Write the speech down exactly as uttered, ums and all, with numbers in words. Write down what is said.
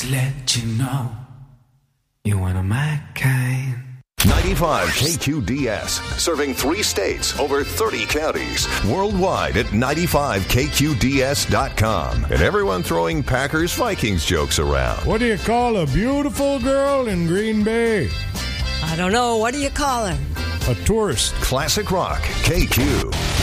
to let you know you're one of my kind. ninety-five K Q D S, serving three states, over thirty counties, worldwide at ninety-five K Q D S dot com. And everyone throwing Packers Vikings jokes around. What do you call a beautiful girl in Green Bay? I don't know. What do you call her? A tourist. Classic Rock, K Q.